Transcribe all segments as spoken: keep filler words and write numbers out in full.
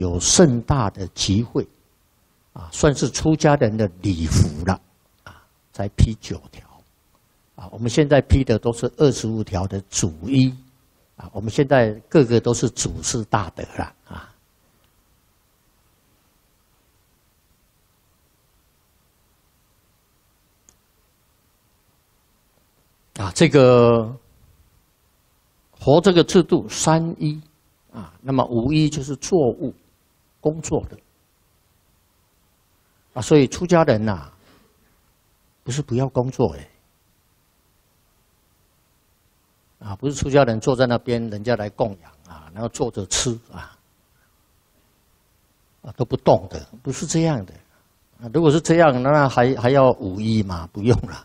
有盛大的集会，啊，算是出家人的礼服了，啊，才披九条，啊，我们现在披的都是二十五条的主衣，啊，我们现在个个都是祖师大德了，啊。啊，这个佛这个制度三一啊，那么五一就是作物、工作的啊，所以出家人呐、啊，不是不要工作哎，啊，不是出家人坐在那边，人家来供养啊，然后坐着吃啊，啊都不动的，不是这样的啊。如果是这样，那还还要五一吗？不用了。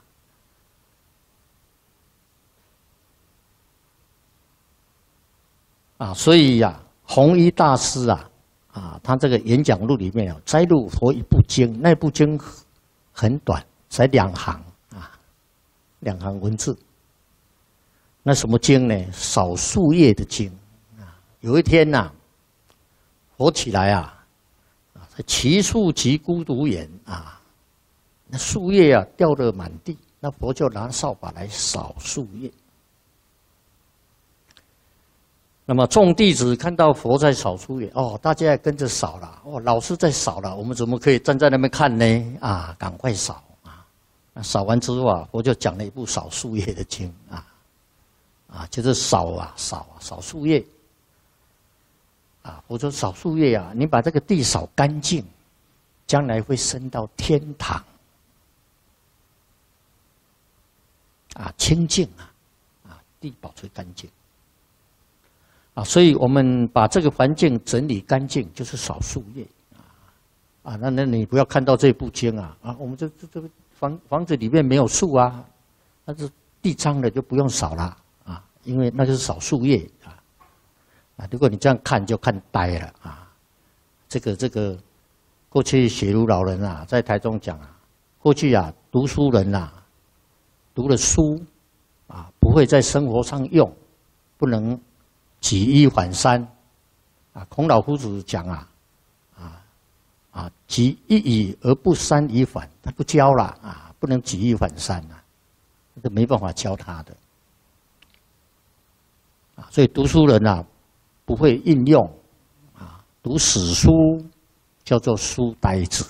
啊，所以呀、啊，弘一大师啊，啊，他这个演讲录里面啊，摘录佛一部经，那部经很短，才两行啊，两行文字。那什么经呢？扫树叶的经啊。有一天呐、啊，佛起来啊，啊，其树极孤独园啊，那树叶啊掉得满地，那佛就拿扫把来扫树叶。那么众弟子看到佛在扫树叶，哦，大家也跟着扫了，哦，老师在扫了，我们怎么可以站在那边看呢？啊，赶快扫啊！那扫完之后啊，佛就讲了一部扫树叶的经啊，啊，就是扫啊扫啊扫树叶，啊，佛说扫树叶啊，你把这个地扫干净，将来会升到天堂，啊，清净啊，啊，地保持干净。啊，所以我们把这个环境整理干净，就是扫树叶啊。啊，那那你不要看到这部经啊，啊，我们这这这个房房子里面没有树啊，但是地脏了就不用扫了啊，因为那就是扫树叶啊。啊，如果你这样看就看呆了啊。这个这个，过去雪如老人啊，在台中讲啊，过去啊读书人啊，读了书啊，不会在生活上用，不能举一反三，啊，孔老夫子讲啊，啊啊，举一以而不三以反，他不教了啊，不能举一反三啊，这没办法教他的，啊，所以读书人啊不会应用，啊，读死书叫做书呆子。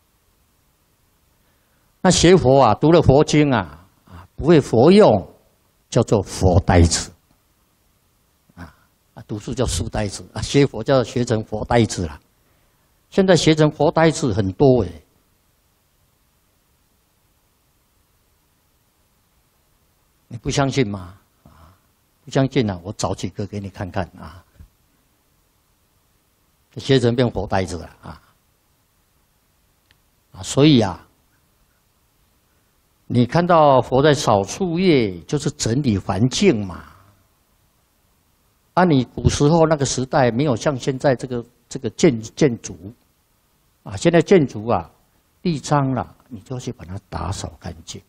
那学佛啊，读了佛经啊，啊不会佛用，叫做佛呆子。读书叫书呆子啊，学佛叫学成佛呆子了。现在学成佛呆子很多哎，你不相信吗？啊，不相信啊，我找几个给你看看啊。学成变佛呆子了啊！啊，所以啊，你看到佛在扫树叶，就是整理环境嘛。啊，你古时候那个时代没有像现在这个这个建建筑，啊，现在建筑啊，地脏了，你就去把它打扫干净，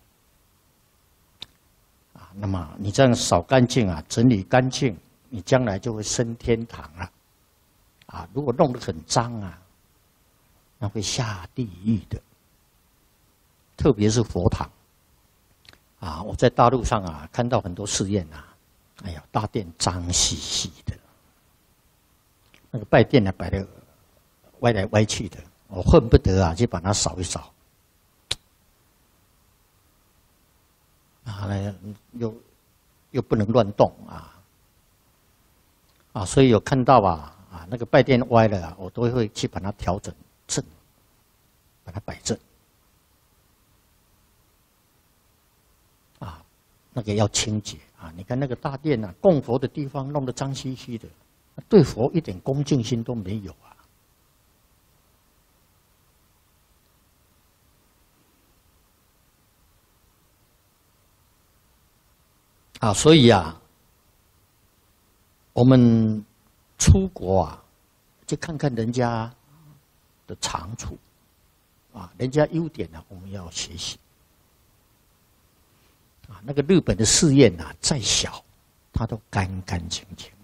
啊，那么你这样扫干净啊，整理干净，你将来就会升天堂了，啊，如果弄得很脏啊，那会下地狱的，特别是佛堂，啊，我在大陆上啊看到很多寺院啊。哎呀，大殿脏兮兮的，那个拜殿呢摆的歪来歪去的，我恨不得啊去把它扫一扫。啊，那又又不能乱动啊，啊，所以有看到啊啊那个拜殿歪了啊，我都会去把它调整正，把它摆正。啊，那个要清洁。啊，你看那个大殿啊，供佛的地方弄得脏兮兮的，对佛一点恭敬心都没有啊！啊，所以啊，我们出国啊，就看看人家的长处，啊，人家优点呢、啊，我们要学习。啊，那个日本的寺院啊，再小，它都干干净净。